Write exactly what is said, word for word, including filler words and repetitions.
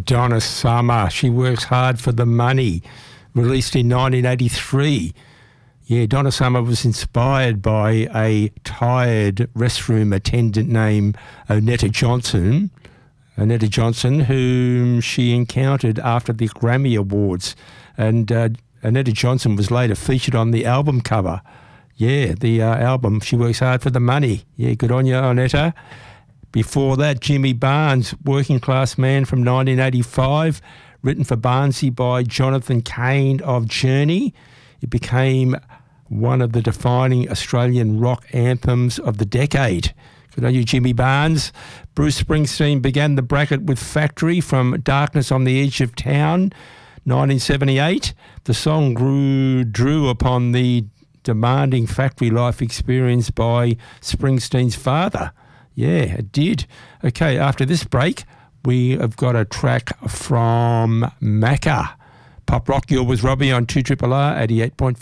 Donna Summer. She Works Hard for the Money, released in nineteen eighty-three. Yeah, Donna Summer was inspired by a tired restroom attendant named Onetta Johnson, Onetta Johnson, whom she encountered after the Grammy Awards. And uh, Onetta Johnson was later featured on the album cover. Yeah, the uh, album, She Works Hard for the Money. Yeah, good on you, Onetta. Before that, Jimmy Barnes, Working Class Man from nineteen eighty-five, written for Barnesy by Jonathan Cain of Journey. It became one of the defining Australian rock anthems of the decade. Good on you, Jimmy Barnes. Bruce Springsteen began the bracket with Factory from Darkness on the Edge of Town, nineteen seventy-eight. The song grew, drew upon the demanding factory life experience by Springsteen's father. Yeah, it did. Okay, after this break, we have got a track from Macca. Pop Rock, you're with Robbie on two R R R eighty-eight point five.